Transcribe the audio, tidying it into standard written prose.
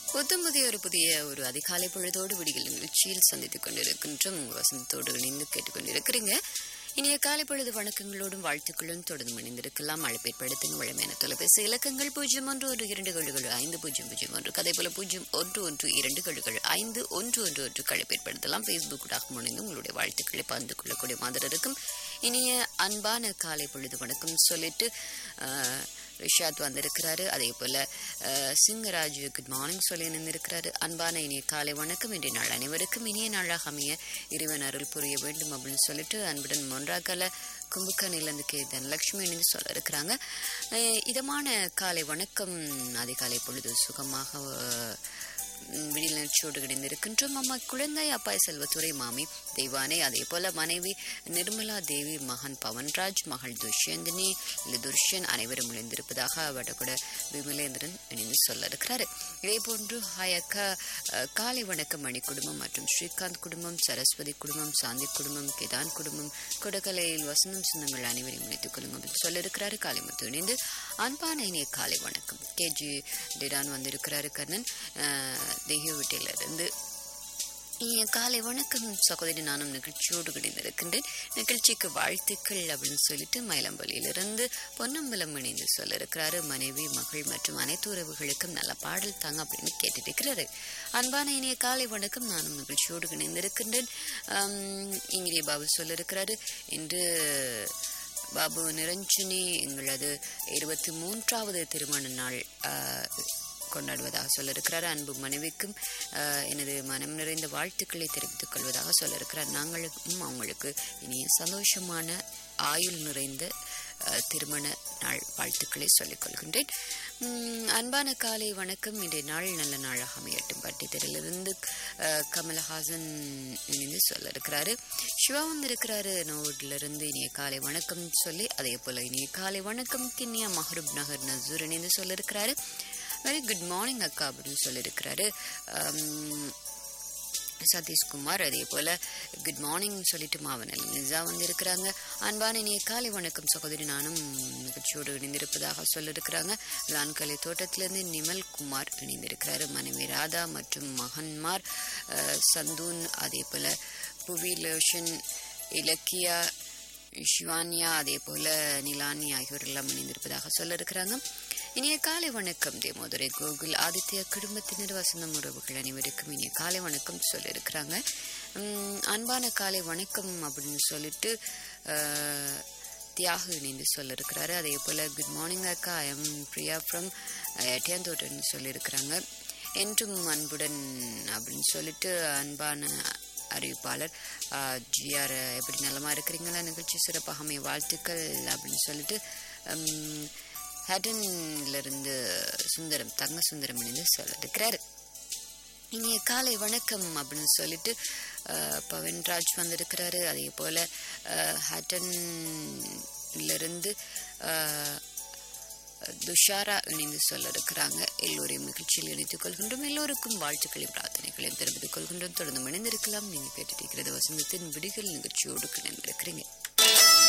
புதிய ஒரு அதிகாலை பொழுதோடு விடிகள் நிகழ்ச்சியில் சந்தித்துக் கொண்டிருக்கின்றோம். வசந்தத்தோடு இணைந்து கேட்டுக்கொண்டிருக்கிறீங்க. இனிய காலை பொழுது வணக்கங்களோடும் வாழ்த்துக்களும் தொடர்ந்து இணைந்திருக்கலாம். அழைப்பேற்படுத்துங்க. வழமையான தொலைபேசி இலக்கங்கள் 0112 கதை போல 0112 அழைப்பேற்படுத்தலாம். Facebook முனைந்து உங்களுடைய வாழ்த்துக்களை பகிர்ந்து கொள்ளக்கூடிய மாதிரி இருக்கும். இனிய அன்பான காலை பொழுது வணக்கம் சொல்லிட்டு ரிஷாத் வந்திருக்கிறாரு. அதே போல சிங்கராஜ் குட் மார்னிங் சொல்லி நின்றிருக்கிறாரு. அன்பான இனிய காலை வணக்கம். இன்றைய நாள் அனைவருக்கும் இனிய நாளாக அமைய இறைவன் அருள் புரிய வேண்டும் அப்படின்னு சொல்லிட்டு அன்புடன் மொன்றாக்கால கும்புக்கானிலிருந்து கே தனலட்சுமி இணைந்து சொல்ல இருக்கிறாங்க. இதமான காலை வணக்கம். அதிகாலை பொழுது சுகமாக விடியல் நிகழ்ச்சியோடு கிடைந்திருக்கின்றோம். அம்மா குழந்தை அப்பாய் செல்வத்துறை மாமி தெய்வானை, அதே போல மனைவி நிர்மலா தேவி, மகன் பவன்ராஜ், மகள் துஷ்யந்தினி துர்ஷன் அனைவரும் இணைந்திருப்பதாக வடகுட விமலேந்திரன் இணைந்து சொல்ல இருக்கிறாரு. இதே போன்று ஹாயக்கா காலை வணக்கம் மணி குடும்பம் மற்றும் ஸ்ரீகாந்த் குடும்பம், சரஸ்வதி குடும்பம், சாந்தி குடும்பம், கேதான் குடும்பம், கொடகலையில் வசந்தம் சொந்தங்கள் அனைவரையும் இணைத்துக் கொள்ளுங்க சொல்ல இருக்கிறாரு. காலைமுத்து இணைந்து அன்பான இனிய காலை வணக்கம். கேஜி டிடான் வந்திருக்கிறாரு. கண்ணன் தேகிய வீட்டிலிருந்து இனிய காலை வணக்கம் சகோதரி, நானும் நிகழ்ச்சியோடு கிடைந்திருக்கின்றேன். நிகழ்ச்சிக்கு வாழ்த்துக்கள் அப்படின்னு சொல்லிட்டு மயிலம்பள்ளியிலிருந்து பொன்னம்பலம் இணைந்து சொல்ல இருக்கிறாரு. மனைவி, மகள் மற்றும் அனைத்து உறவுகளுக்கும் நல்ல பாடல் தாங்க அப்படின்னு கேட்டுட்டு இருக்கிறாரு. அன்பான இனிய காலை வணக்கம், நானும் நிகழ்ச்சியோடு இணைந்திருக்கின்றேன். இங்கே பாபு சொல்ல இருக்கிறாரு. இன்று பாபு நிரஞ்சனி எங்களது 23வது திருமண நாள் கொண்டாடுவதாக சொல்ல இருக்கிறார். அன்பு மனைவிக்கும் எனது மனம் நிறைந்த வாழ்த்துக்களை தெரிவித்துக் கொள்வதாக சொல்ல இருக்கிறார். நாங்களும் அவங்களுக்கு இனிய சந்தோஷமான ஆயுள் நிறைந்த திருமண நாள் வாழ்த்துக்களை சொல்லிக் கொள்கின்றேன். அன்பான காலை வணக்கம். இன்றைய நாள் நல்ல நாளாக அமையட்டும். பட்டித்தரிலிருந்து கமலஹாசன் இணைந்து சொல்ல இருக்கிறாரு. சிவா வந்திருக்கிறாரு நோட்லிருந்து இனிய காலை வணக்கம் சொல்லி, அதே போல இனிய காலை வணக்கம் கிண்ணியா மஹரூப் நகர் நசூர் இணைந்து சொல்ல இருக்கிறாரு. வெரி குட் மார்னிங் அக்கா அப்படின்னு சொல்லியிருக்கிறாரு சதீஷ்குமார். அதே போல குட் மார்னிங் சொல்லிட்டு மாவனல் நிசா வந்திருக்கிறாங்க. அன்பான இனிய காலை வணக்கம் சகோதரி, நானும் நிகழ்ச்சியோடு இணைந்திருப்பதாக சொல்லியிருக்கிறாங்க. லான்கலை தோட்டத்திலிருந்து நிமல் குமார் இணைந்திருக்கிறாரு. மனைவி ராதா மற்றும் மகன்மார் சந்தூன், அதே போல புவி லோஷன், இலக்கியா, ஷிவானியா, அதே போல நிலானி ஆகியோர் எல்லாம் இணைந்திருப்பதாக சொல்ல இருக்கிறாங்க. இனிய காலை வணக்கம் தேமோதுரை கோகுல் ஆதித்ய குடும்பத்தினர் வசந்தம் உறவுகள் அனைவருக்கும் இனிய காலை வணக்கம் சொல்ல இருக்கிறாங்க. அன்பான காலை வணக்கம் அப்படின்னு சொல்லிட்டு தியாகு இணைந்து சொல்ல இருக்கிறாரு. அதே போல குட் மார்னிங் அக்கா, ஐ எம் பிரியா ஃப்ரம் எட்டியாந்தோட்டன்னு சொல்லியிருக்கிறாங்க. என்றும் அன்புடன் அப்படின்னு சொல்லிட்டு அன்பான அறிவிப்பாளர் ஜிஆர் எப்படி நலமா இருக்கிறீங்களா, நிகழ்ச்சி சிறப்பாக அமைய வாழ்த்துக்கள் அப்படின்னு சொல்லிட்டு ஹேட்டன்லிருந்து சுந்தரம் தங்க சுந்தரம் இணைந்து சொல்ல இருக்கிறாரு. இனிய காலை வணக்கம் அப்படின்னு சொல்லிட்டு பவன்ராஜ் வந்திருக்கிறாரு. அதே போல ஹேட்டன்லிருந்து துஷாரா இணைந்து சொல்ல இருக்கிறாங்க. எல்லோரையும் நிகழ்ச்சியில் இணைத்துக் கொள்கின்றோம். எல்லோருக்கும் வாழ்த்துக்களையும் பிரார்த்தனைகளையும் தெரிவித்துக் கொள்கின்றோம். தொடர்ந்து இணைந்திருக்கலாம். நீங்க கேட்டுட்டு இருக்கிறது வசந்தத்தின் விடிகள் நிகழ்ச்சியோடு இணைந்திருக்கிறீங்க.